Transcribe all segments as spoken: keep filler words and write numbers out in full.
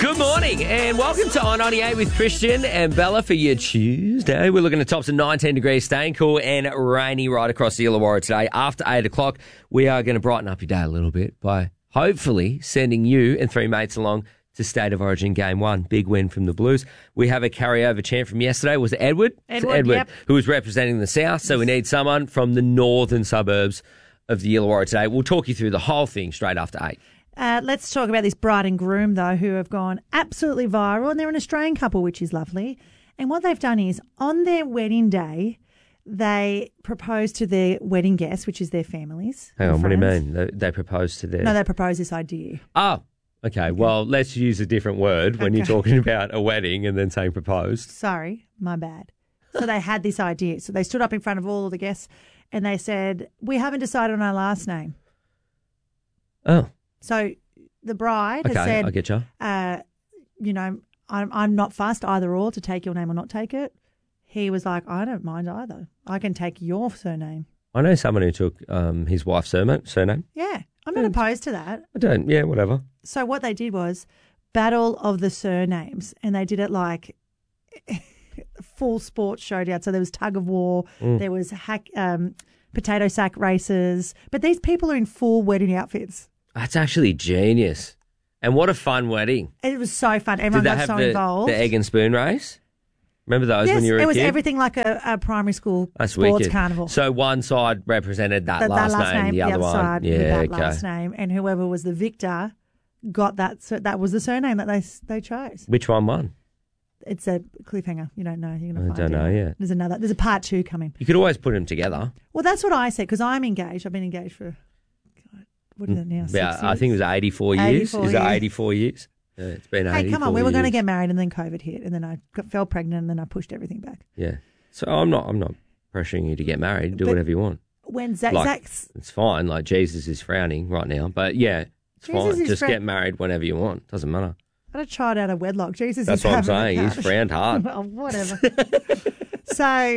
Good morning and welcome to I ninety-eight with Christian and Bella for your Tuesday. We're looking at tops of nineteen degrees, staying cool and rainy right across the Illawarra today. After eight o'clock, we are going to brighten up your day a little bit by hopefully sending you and three mates along to State of Origin Game one. Big win from the Blues. We have a carryover chant from yesterday. Was it Edward? Edward, Edward yep. Who was representing the South. So we need someone from the northern suburbs of the Illawarra today. We'll talk you through the whole thing straight after eight. Uh, let's talk about this bride and groom, though, who have gone absolutely viral. And they're an Australian couple, which is lovely. And what they've done is, on their wedding day, they proposed to their wedding guests, which is their families. Hang on, friends. what do you mean? They, they proposed to their... No, they proposed this idea. Oh, okay. Well, let's use a different word when Okay. you're talking about a wedding and then saying proposed. Sorry, my bad. So they had this idea. So they stood up in front of all of the guests and they said, we haven't decided on our last name. Oh, So the bride okay. has said, I get you. uh, you know, I'm, I'm not fussed either or to take your name or not take it. He was like, I don't mind either. I can take your surname. I know someone who took um, his wife's surname. surname. Yeah, I'm not opposed to that. I don't. Yeah, whatever. So what they did was battle of the surnames, and they did it like full sports showdown. So there was tug of war, Mm. there was hack, um, potato sack races, but these people are in full wedding outfits. That's actually genius. And what a fun wedding. It was so fun. Everyone Did they got have so the, involved. the egg and spoon race? Remember those yes, when you were a it was kid? everything like a, a primary school That's sports wicked. carnival. So one side represented that, that, last, that last name, name, the other, one. side Yeah, with that okay. last name, and whoever was the victor got that. So that was the surname that they they chose. Which one won? It's a cliffhanger. You don't know. You're gonna I find don't out. know yet. There's another. There's a part two coming. You could always put them together. Well, that's what I said because I'm engaged. I've been engaged for God, what is it now? Six Yeah, years? I think it was eighty-four years. eighty-four Is it years. eighty-four years? Yeah, it's been eighty-four Hey, come on. We were going to years. get married, and then COVID hit, and then I got, fell pregnant, and then I pushed everything back. Yeah. So I'm not. I'm not pressuring you to get married. Do But- whatever you want. When Zach, Like, Zach's It's fine. Like Jesus is frowning right now, but yeah, it's Jesus fine. is Just frown- get married whenever you want. Doesn't matter. I had a child out of wedlock. Jesus That's is what I'm having saying. a He's cut. frowned hard. Well, whatever. So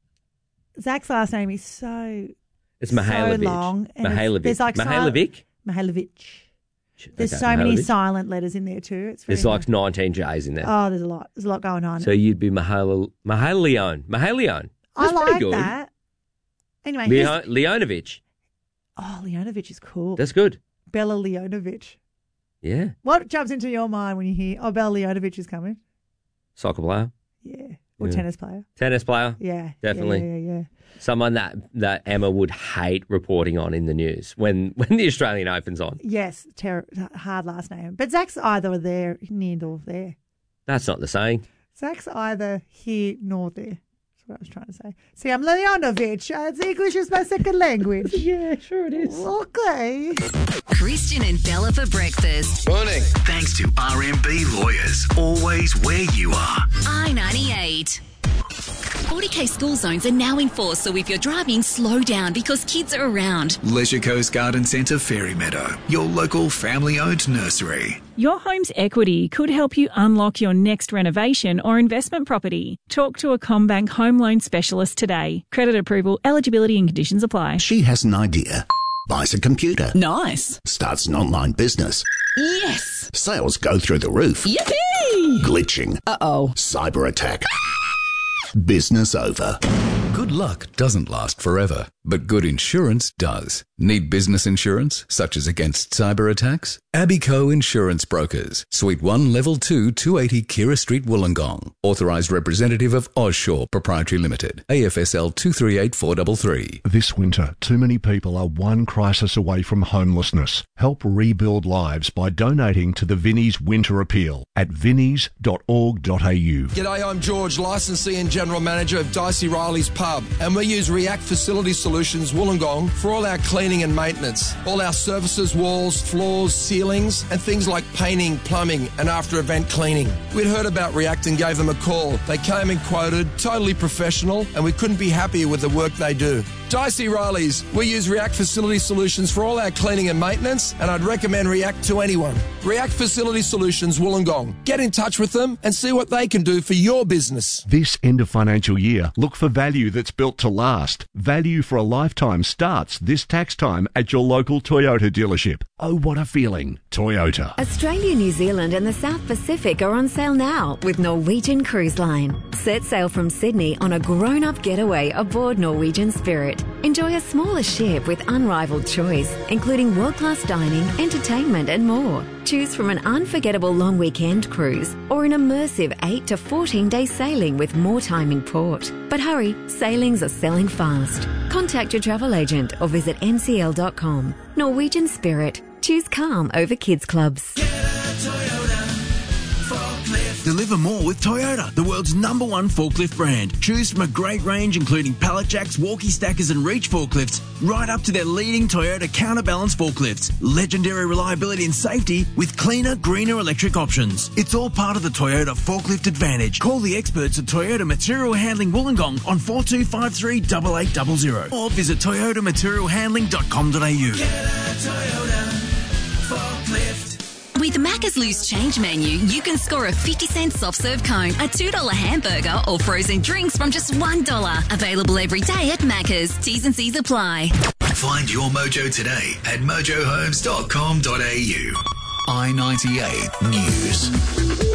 Zach's last name is so It's so Mihailovic. long. and it's- Mihailovic. There's like Mihailovic. Mihailovic. There's Okay, so many Mihailovic. silent letters in there too. It's very There's like nineteen J's in there. oh, there's a lot. There's a lot going on. So you'd be Mihail Mihailion. Mihailion. I That's pretty like good. that. Anyway, here's- Leo- Leonovich. oh, Leonovich is cool. That's good. Bella Leonovich. Yeah. What jumps into your mind when you hear, oh, Bella Leonovich is coming? Soccer player. Yeah. Or Yeah. tennis player. Tennis player. Yeah. Definitely. Yeah, yeah, yeah. Someone that, that Emma would hate reporting on in the news when, when the Australian Open's on. Yes, ter- hard last name. But Zach's either there, near nor there. That's not the saying. Zach's either here nor there. That's what I was trying to say. See, I'm Leonovich. Uh, English is my second language. Yeah, sure it is. Okay. Christian and Bella for breakfast. Morning. Thanks to R M B Lawyers. Always where you are. I ninety-eight. forty K school zones are now in force, so if you're driving, slow down because kids are around. Leisure Coast Garden Centre Fairy Meadow. Your local family-owned nursery. Your home's equity could help you unlock your next renovation or investment property. Talk to a CommBank home loan specialist today. Credit approval, eligibility and conditions apply. She has an idea. Buys a computer. Nice. Starts an online business. Yes. Sales go through the roof. Yippee! Glitching. Uh-oh. Cyber attack. Business over. Good luck doesn't last forever, but good insurance does. Need business insurance, such as against cyber attacks? Abico Insurance Brokers, Suite one, Level two, two eighty Kira Street, Wollongong. Authorised representative of Ozshaw Proprietary Limited, A F S L two three eight four three three. This winter, too many people are one crisis away from homelessness. Help rebuild lives by donating to the Vinnie's Winter Appeal at vinnies dot org dot a u. G'day, I'm George, licensee and general manager of Dicey Riley's Pub, and we use React Facility Solutions Wollongong for all our cleaning and maintenance. All our surfaces, walls, floors, ceilings, and things like painting, plumbing, and after-event cleaning. We'd heard about React and gave them a call. They came and quoted, totally professional, and we couldn't be happier with the work they do. Dicey Riley's. We use React Facility Solutions for all our cleaning and maintenance, and I'd recommend React to anyone. React Facility Solutions Wollongong. Get in touch with them and see what they can do for your business. This end of financial year, look for value that's built to last. Value for a lifetime starts this tax time at your local Toyota dealership. Oh, what a feeling. Toyota. Australia, New Zealand and the South Pacific are on sale now with Norwegian Cruise Line. Set sail from Sydney on a grown-up getaway aboard Norwegian Spirit. Enjoy a smaller ship with unrivaled choice, including world-class dining, entertainment and more. Choose from an unforgettable long weekend cruise or an immersive eight to fourteen day sailing with more time in port. But hurry, sailings are selling fast. Contact your travel agent or visit n c l dot com. Norwegian Spirit. Choose calm over kids clubs. Deliver more with Toyota, the world's number one forklift brand. Choose from a great range including pallet jacks, walkie stackers and reach forklifts, right up to their leading Toyota counterbalance forklifts. Legendary reliability and safety with cleaner, greener electric options. It's all part of the Toyota Forklift Advantage. Call the experts at Toyota Material Handling Wollongong on four two five three, eight eight zero zero or visit toyota material handling dot com dot a u. With Macca's Loose Change menu, you can score a fifty cent soft serve cone, a two dollar hamburger or frozen drinks from just one dollar. Available every day at Macca's. T's and C's apply. Find your mojo today at mojo homes dot com dot a u. I ninety-eight News.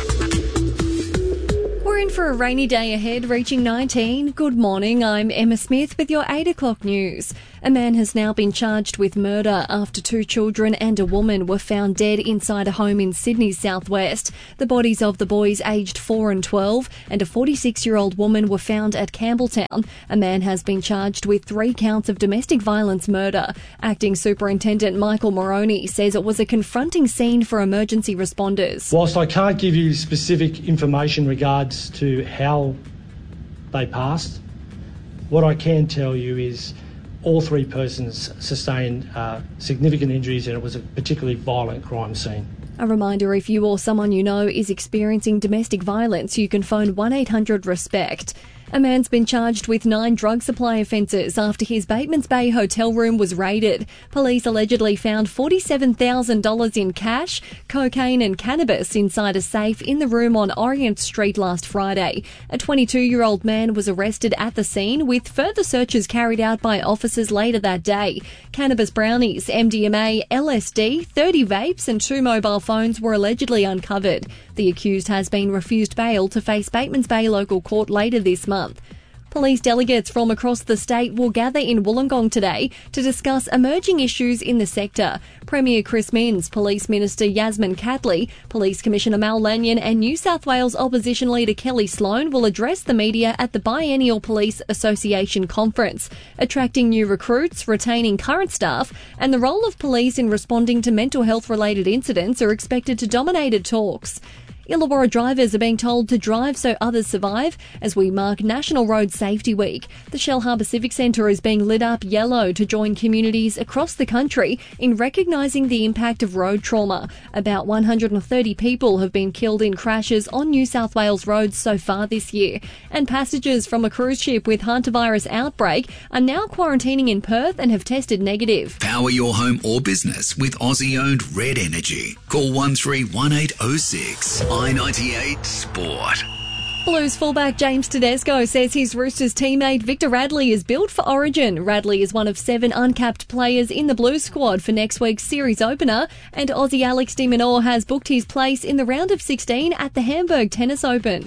We're in for a rainy day ahead, reaching nineteen. Good morning, I'm Emma Smith with your eight o'clock news. A man has now been charged with murder after two children and a woman were found dead inside a home in Sydney's southwest. The bodies of the boys aged four and twelve and a forty-six-year-old woman were found at Campbelltown. A man has been charged with three counts of domestic violence murder. Acting Superintendent Michael Moroney says it was a confronting scene for emergency responders. Whilst I can't give you specific information regards to how they passed, what I can tell you is all three persons sustained uh, significant injuries and it was a particularly violent crime scene. A reminder, if you or someone you know is experiencing domestic violence, you can phone one eight hundred RESPECT. A man's been charged with nine drug supply offences after his Batemans Bay hotel room was raided. Police allegedly found forty-seven thousand dollars in cash, cocaine and cannabis inside a safe in the room on Orient Street last Friday. A twenty-two-year-old man was arrested at the scene, with further searches carried out by officers later that day. Cannabis brownies, M D M A, L S D, thirty vapes and two mobile phones were allegedly uncovered. The accused has been refused bail to face Batemans Bay local court later this month. Police delegates from across the state will gather in Wollongong today to discuss emerging issues in the sector. Premier Chris Minns, Police Minister Yasmin Catley, Police Commissioner Mal Lanyon and New South Wales Opposition Leader Kelly Sloan will address the media at the Biennial Police Association Conference. Attracting new recruits, retaining current staff and the role of police in responding to mental health related incidents are expected to dominate at talks. Illawarra drivers are being told to drive so others survive as we mark National Road Safety Week. The Shellharbour Civic Centre is being lit up yellow to join communities across the country in recognising the impact of road trauma. About one hundred thirty people have been killed in crashes on New South Wales roads so far this year. And passengers from a cruise ship with hantavirus outbreak are now quarantining in Perth and have tested negative. Power your home or business with Aussie-owned Red Energy. Call one three one eight oh six. I ninety-eight Sport. Blues fullback James Tedesco says his Roosters teammate Victor Radley is built for Origin. Radley is one of seven uncapped players in the Blues squad for next week's series opener, and Aussie Alex de Minaur has booked his place in the round of sixteen at the Hamburg Tennis Open.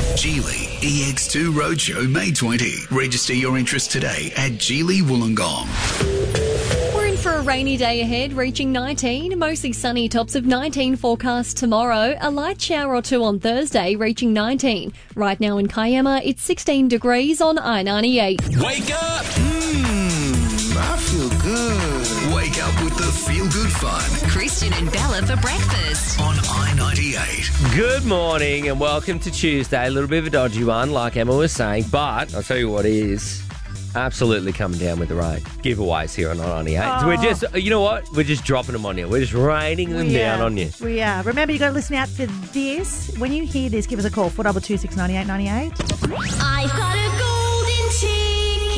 Geely E X two Roadshow May twentieth. Register your interest today at Geely Wollongong. For a rainy day ahead, reaching nineteen, mostly sunny, tops of nineteen forecast tomorrow, a light shower or two on Thursday, reaching nineteen. Right now in Kiama, it's sixteen degrees on I ninety-eight. Wake up! Mmm, I feel good. Wake up with the feel good fun. Christian and Bella for breakfast on I ninety-eight. Good morning and welcome to Tuesday. A little bit of a dodgy one, like Emma was saying, but I'll tell you what is absolutely coming down with the rain. Giveaways here on I ninety-eight. Oh. So we're just, you know what? We're just dropping them on you. We're just raining them We down are. on you. We are. Remember, you got to listen out for this. When you hear this, give us a call, four two two six, nine eight nine eight. I've got a golden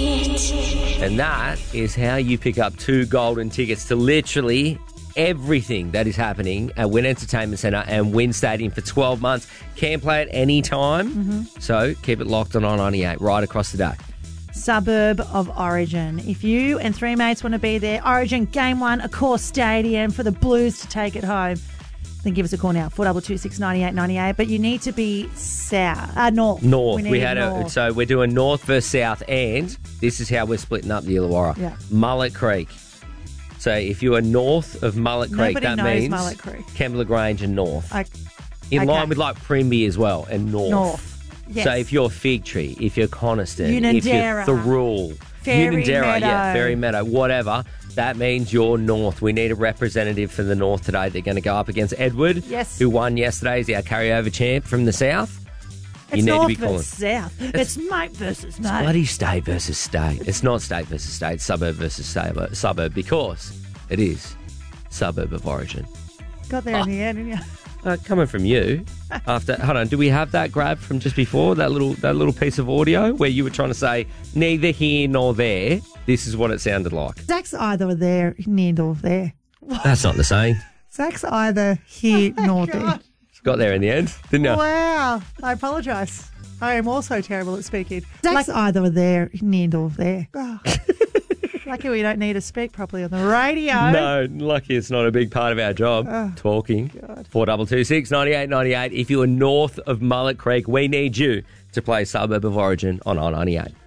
And that is how you pick up two golden tickets to literally everything that is happening at Wynn Entertainment Centre and Wynn Stadium for twelve months. Can play at any time, Mm-hmm. so keep it locked on I ninety-eight right across the day. Suburb of Origin. If you and three mates want to be there, Origin Game One, Accor Stadium for the Blues to take it home, then give us a call now, four two two six nine eight nine eight. But you need to be south, uh, north. North. We, We, need had north. a so we're doing north versus south, and this is how we're splitting up the Illawarra. Yeah. Mullet Creek. So if you are north of Mullet Creek, Nobody that knows means Mullet Creek. Kembla Grange and north. I, In okay. line with like Primby as well, and north. North. Yes. So if you're Fig Tree, if you're Coniston, Unanderra. if you're Thurrool, Fairy Unanderra, Meadow. yeah, Fairy Meadow, whatever, that means you're north. We need a representative for the north today. They're going to go up against Edward, Yes. who won yesterday as our carryover champ from the south. It's you need north to be calling. versus south. It's, mate versus mate. It's bloody state versus state. It's not state versus state, suburb versus suburb, suburb because it is suburb of origin. Got there in the end, didn't you? Uh, coming from you, after hold on, do we have that grab from just before that little that little piece of audio where you were trying to say neither here nor there? This is what it sounded like. Zach's either there, near nor there. That's not the same. Zach's either here nor there. Got there in the end, didn't you? Wow. I apologise. I am also terrible at speaking. Zach's either there, near nor there. Oh. Lucky we don't need to speak properly on the radio. No, lucky it's not a big part of our job. Oh, talking. Four double two six ninety eight ninety eight. If you are north of Mullet Creek, we need you to play Suburb of Origin on I ninety eight.